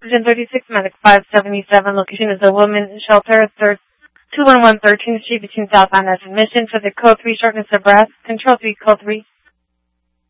Oxygen 36, medic 577. Location is a women's shelter, 211 13th Street between South and Mission for the code 3 shortness of breath. Control 3, code 3.